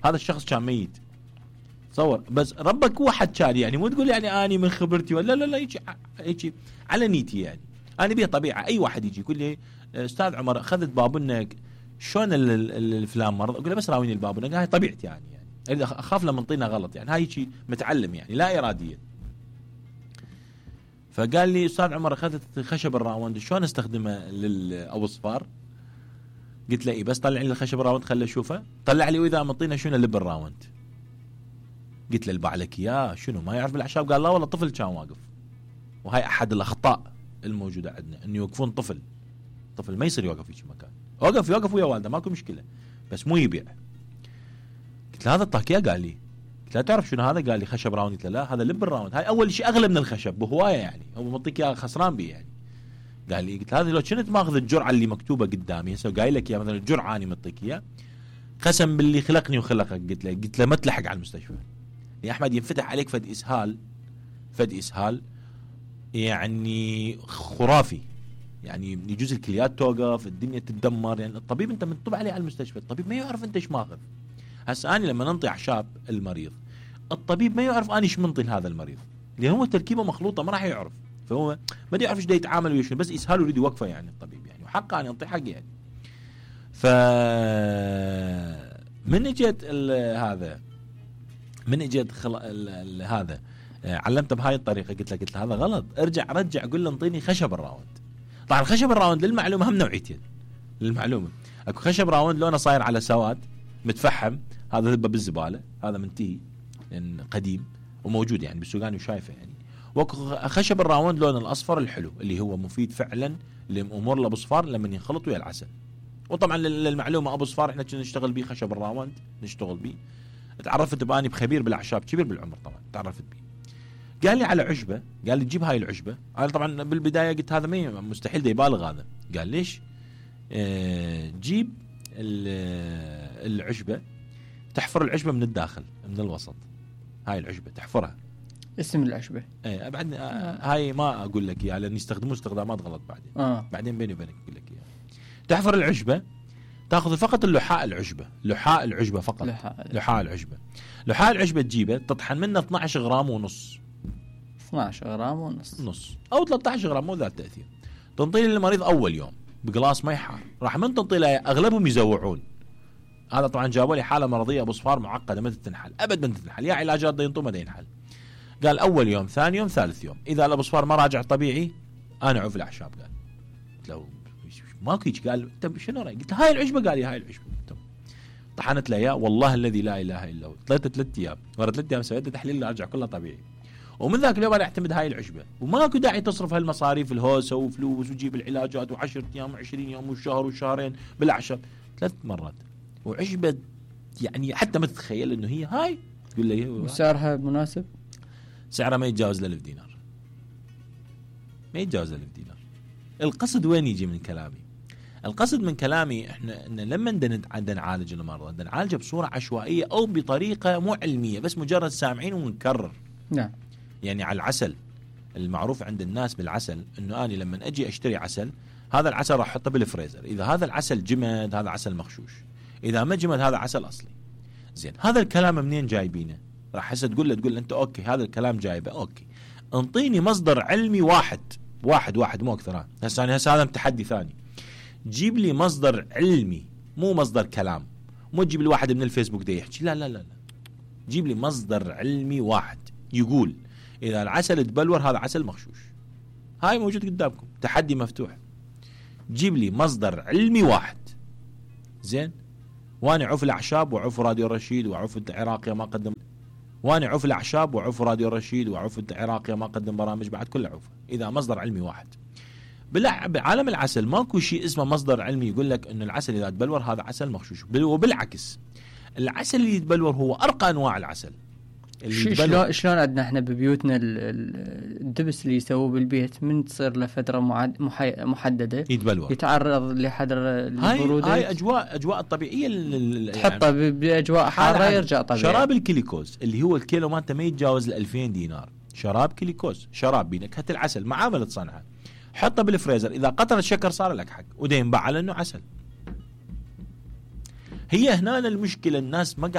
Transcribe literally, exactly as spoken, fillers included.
هذا الشخص كان ميت. تصور بس ربك واحد كان يعني مو تقول يعني اني من خبرتي ولا لا لا يجي يجي على نيتي يعني انا بيها طبيعه. اي واحد يجي يقول لي استاذ عمر اخذت بابونك شلون الفلان مرض، اقول له بس راويني البابونه، هاي طبيعتي يعني يعني اخاف لما نطينا غلط يعني هاي شيء متعلم يعني لا اراديا. فقال لي استاذ عمر اخذت خشب الراوند شلون استخدمه للابو صفار؟ قلت له اي بس طلع لي الخشب الراوند خله اشوفه. طلع لي واذا مطينا شنو لب الراوند. قلت له البع لك اياه شنو ما يعرف بالاعشاب؟ قال لا والله طفل كان واقف. وهاي احد الاخطاء الموجوده عندنا انه يوقفون طفل. طفل ما يصير يوقف في مكان، وقف يوقف ويا والده ماكو مشكله بس مو يبيع. قلت له هذا الطاكيه؟ قال لي. قلت له تعرف شنو هذا؟ قال لي خشب راوند. قلت له لا هذا لب الراوند، هاي اول شيء اغلى من الخشب بهوايه يعني هو معطيك اياه خسران به يعني. قال لي قلت هذه لو كنت ماخذ الجرعه اللي مكتوبه قدامي هسه قايل لك يا مثلا الجرعه اني معطيك اياه قسم باللي خلقني وخلقك. قلت له قلت له ما تلحق على المستشفى يا احمد ينفتح عليك فد اسهال فد اسهال يعني خرافي يعني يجوز الكليات توقف الدنيا تتدمر يعني. الطبيب انت منطب عليه على المستشفى، الطبيب ما يعرف انت ايش ماخذ. هسه اني لما ننطي اعشاب المريض الطبيب ما يعرف اني ايش منطي لهذا المريض لان هو تركيبه مخلوطه ما راح يعرف، فهو ما يعرف ايش دا يتعامل ويا شنو بس اسهال يريد يوقفه يعني الطبيب يعني وحقه ان ينطي حقه يعني. ف من اجت هذا من اجت خل... هذا علمته بهاي الطريقه قلت له قلت له هذا غلط ارجع رجع قول له انطيني خشب الراوند. طبعا خشب الراوند للمعلومه هم نوعيتين للمعلومه اكو خشب راوند لونه صاير على سواد متفحم هذا ذبه بالزباله هذا منتهي يعني قديم وموجود يعني بالسوق وشايفه يعني. واكو خشب الراوند لون الاصفر الحلو اللي هو مفيد فعلا لامور الابو صفار لما ينخلط ويا العسل. وطبعا للمعلومه ابو صفار احنا كنا نشتغل به خشب الراوند نشتغل به. تعرفت باني بخبير بالاعشاب كبير بالعمر طبعا تعرفت به. قال لي على عشبه قال لي جيب هاي العشبه. انا طبعا بالبدايه قلت هذا ما مستحيل ده يبالغ هذا. قال ليش؟ آه جيب العشبه تحفر العشبه من الداخل من الوسط. هاي العشبه تحفرها. اسم العشبه ايه بعدين آه هاي ما اقول لك اياها لان يستخدمون استخدامات غلط بعدين آه. بعدين بيني وبينك اقول لك اياها. تحفر العشبه تاخذ فقط اللحاء العشبه لحاء العشبه فقط لحاء, لحاء العشبه لحاء العشبه تجيبه تطحن منه اثني عشر غرام ونص اثني عشر غرام ونص نص او ثلاثة عشر غرام مو ذات تاثير. تنطي للمريض اول يوم بقلاص مي حار راح من تنطي له اغلبهم يزوعون. هذا طبعا جابوا لي حاله مرضيه ابو صفار معقده ما تنحل ابد ما تنحل يا علاجات دا ينطوا ما دا ينحل. قال اول يوم ثاني يوم ثالث يوم اذا الابو صفار ما راجع طبيعي انا عوف الاعشاب. قال قلت له ماكو هيك. قال انت شنو رايك؟ قلت هاي العشبه. قال لي هاي العشبه. طحنت له اياه والله الذي لا اله الا هو طلعت ثلاث ايام ورا ثلاث ايام سويت تحليل ارجع كله طبيعي. ومن ذاك اليوم انا اعتمد هاي العشبه وماكو داعي تصرف هالمصاريف الهوسه وفلوس وتجيب العلاجات وعشرة ايام وعشرين يوم وشهر وشهرين بالاعشاب ثلاث مرات وعشبه يعني حتى ما تتخيل انه هي هاي تقول لي وسعرها مناسب. سعرها ما يتجاوز الألف دينار ما يتجاوز الألف دينار. القصد وين يجي من كلامي؟ القصد من كلامي احنا ان لما بدنا نعالج المرضى بدنا نعالجه بصوره عشوائيه او بطريقه مو علميه بس مجرد سامعين ونكرر. نعم. يعني على العسل المعروف عند الناس بالعسل انه اني لما اجي اشتري عسل هذا العسل راح احطه بالفريزر. اذا هذا العسل جمد هذا عسل مغشوش، اذا ما جمد هذا عسل اصلي. زين هذا الكلام منين جايبينه؟ راح هسه تقول له تقول له انت اوكي هذا الكلام جايبه اوكي انطيني مصدر علمي واحد واحد واحد مو اكثر. هسه انا هسه هذا تحدي ثاني. جيب لي مصدر علمي مو مصدر كلام. مو تجيب لي واحد من الفيسبوك ده يحكي لا لا لا لا جيب لي مصدر علمي واحد يقول اذا العسل تبلور هذا عسل مغشوش. هاي موجود قدامكم تحدي مفتوح. جيب لي مصدر علمي واحد. زين وانا عوف الاعشاب وعوف راديو رشيد وعوف العراقي ما قدم وانا عوف الاعشاب وعوف راديو رشيد وعوف العراقي ما قدم برامج بعد كله عوف. اذا مصدر علمي واحد بعالم العسل ماكو شيء اسمه مصدر علمي يقول لك انه العسل اذا تبلور هذا عسل مغشوش. وبالعكس العسل اللي يتبلور هو ارقى انواع العسل. شلون شلون عندنا احنا ببيوتنا الدبس اللي يسووه بالبيت من تصير له فتره محدده يتبلور يتعرض لحدر البروده. هاي اجواء اجواء الطبيعيه تحطه يعني باجواء حاره يرجع طبيعي. شراب الكليكوز اللي هو الكيلو مالته ما يتجاوز ال ألفين دينار. شراب كليكوز شراب بنكهه العسل معامله صنعه حطه بالفريزر اذا قطره الشكر صار لك حق وده ينباع على انه عسل. هي هنا المشكله الناس ما